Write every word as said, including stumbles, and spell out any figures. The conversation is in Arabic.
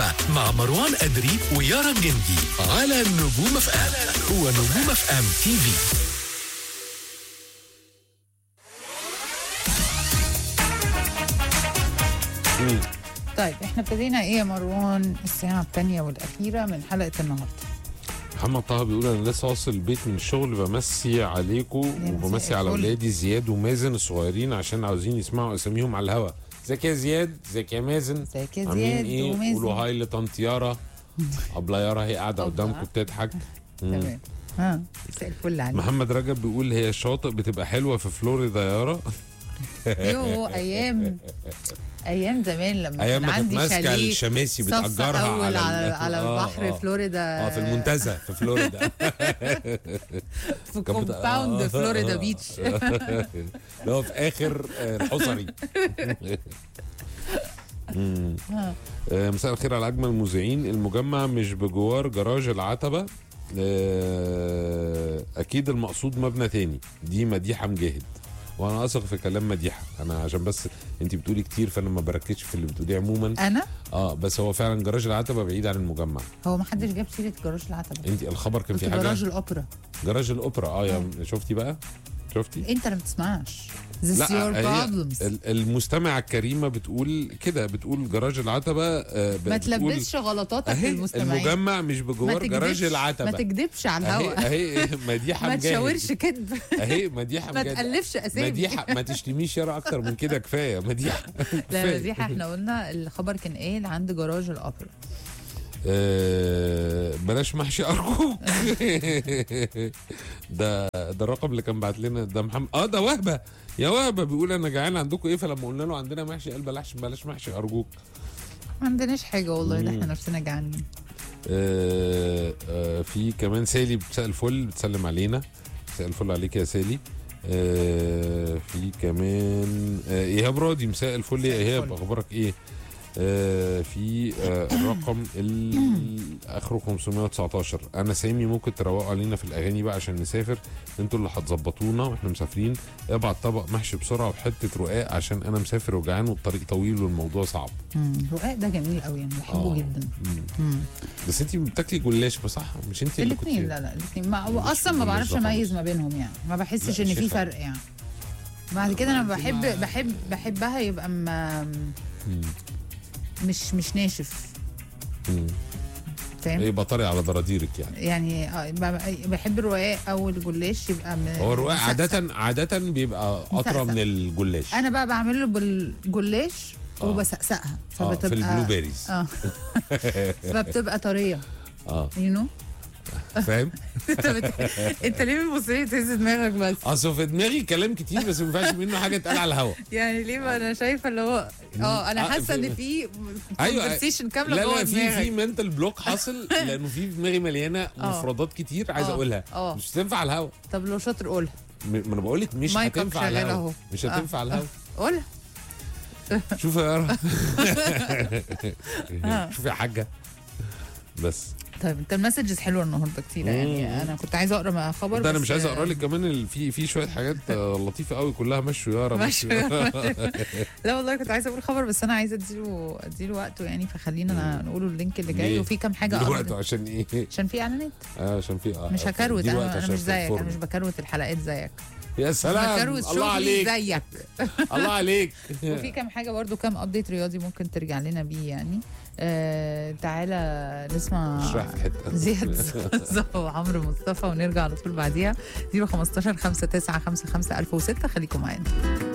السينما مع مروان أدري ويارا الجندي على نجوم اف ام ونجوم اف ام تي في. طيب احنا ابتدينا ايه يا مروان الساعة الثانية والأخيرة من حلقة النهاردة؟ محمد طه بيقول انا لسه واصل البيت من الشغل، بمسي عليكم وبمسي على الفل. اولادي زياد ومازن الصغيرين عشان عاوزين يسمعوا اساميهم على الهوا. ازيك يا زياد؟ ازيك يا مازن؟ ازيك يا عاملين زياد ايه؟ ومازن؟ قولوا هاي لطنط يارا. ابله يارا هي قاعده أبلة. قدامكم بتضحك. مم. تمام. ها مساء الفل عليك. محمد رجب بيقول هي الشواطئ بتبقى حلوه في فلوريدا يارا. يو ايام ايام زمان لما ايام كان ما كانت عندي ماسكه شاليه الشماسي صف بتأجرها أول على على, ال- على آه، البحر آه. فلوريدا. اه في المنتزه في فلوريدا. في كومباوند فلوريدا بيتش. اللي هو في اخر آه، الحصري. مم. آه، مساء الخير على اجمل المذيعين. المجمع مش بجوار جراج العتبه، آه، اكيد المقصود مبنى تاني. دي مديحه مجاهد، وانا اثق في كلام مديحه. انا عشان بس انت بتقولي كتير فانا ما بركزش في اللي بتقوليه عموما. انا اه بس هو فعلا جراج العتبه بعيد عن المجمع. هو ما حدش جاب سيرة جراج العتبة. انت الخبر كان قلت في حاجه جراج الأوبرا. جراج الاوبرا. اه يا شفتي بقى شفتي. انت اللي ما بتسمعش. This your هي problems. ال- المستمعة الكريمة بتقول كده، بتقول جراج العتبة. آه ب- ما بتقول تلبسش غلطاتك أهي للمستمعين. المجمع مش ما بجوار جراج تكدبش ما العتبة. تكدبش على اهي الهوا. اهي مديحة ما مجاهد. تشاورش كدب. اهي مديحة ما مجاهد. تألفش أسامي. مديحة ما تشتميش يارا اكتر من كده، كفاية مديحة. لا كفاية. مديحة احنا قلنا الخبر كان ايه عند جراج الأوبرا. آه بلاش محشي ارجوك. ده ده الرقم اللي كان بعت لنا ده محمد. اه ده وهبه. يا وهبه بيقول انا جعان عندكم ايه، فلما قلنا له عندنا محشي قال بلاش بلاش محشي ارجوك. ما عندناش حاجة والله، ده مم. احنا نفسنا جعانين. آه آه في كمان سالي مساء الفل بتسلم علينا. مساء الفل عليك يا سالي. آه في كمان آه ايهاب راضي مساء الفل يا ايهاب، الفل. اخبارك ايه؟ آه في آه الرقم ال- اخره خمسمية وتسعتاشر. انا سامي ممكن تروقوا علينا في الاغاني بقى عشان نسافر، انتوا اللي هتظبطونا واحنا مسافرين. ابعت طبق محشي بسرعه وحته رقاق عشان انا مسافر وجعان والطريق طويل والموضوع صعب. مم. رقاق ده جميل قوي، يعني بحبه آه. جدا. مم. مم. بس انت بتاكلي جلاش بصح؟ مش انت اللي الاثنين، كنت لا لا الاثنين ما هو مش اصلا ما مش بعرفش ده اميز خالص. ما بينهم، يعني ما بحسش لا، ان في شيخة. فرق يعني. بعد كده انا انت بحب ما- بحب بحبها يبقى ما مم. مش مش ناشف، مم. فاهم؟ يبقى طري على ضراديرك يعني. يعني آه، ب- بحب الرقاق او الجلاش يبقى م- هو الرقاق مسقسق. عادة عادة بيبقى أطرى مسقسق. من الجلاش. انا بقى بعمل له بالجلاش آه. وبسقسقها اه فبتبقى في البلو بيريز. اه فبتبقى طريه، اه يو نو. فاهم. انت بت... انت ليه بتبص لي تهز دماغك بس؟ اصل في دماغي كلام كتير بس ما ينفعش منه حاجه تقال على الهوا. يعني ليه؟ ما انا شايفه اللي هو اه انا آه، حاسه في- ان في أيوة. كونفرسيشن كامله لا جوه لا في في دماغك. منتال بلوك حاصل لانه في دماغي مليانه مفردات كتير عايز آه. اقولها آه. مش هتنفع على الهوا. طب لو شاطر قولها. م- ما انا بقول لك مش مايكك هتنفع على شغال الهوا. أهو. مش آه. هتنفع على الهوا. قولها. شوف يا يارا. شوف يا حاجه. بس طيب انت المسجز حلوه النهارده كتير، يعني مم. انا كنت عايزه اقرا خبر ده انا بس- مش عايز اقرا لك كمان ال- في في شويه حاجات آه، لطيفه قوي كلها مشوا يارا ماشي. مشوا. لا والله كنت عايزه اقول خبر بس انا عايزه اديله اديله وقته، يعني فخلينا نقوله اللينك اللي جاي ليه؟ وفي كام حاجه دلوقتي أقرا. عشان ايه؟ عشان في اعلانات. اه عشان في آه مش هكروت، دي وقت انا انا عشان مش في زيك، انا الفرن. مش بكروت الحلقات زيك. يا سلام بكروت الله شغلي عليك زيك. الله عليك. وفي كام حاجه برضو، كام ابديت رياضي ممكن ترجع لنا بيه يعني. آه تعالى نسمع اشرح في حته زياد زوزو وعمرو مصطفى ونرجع على طول بعديها. صفر خمستاشر خمسة تسعة خمسة خمسة ألف وستة. خليكم معانا.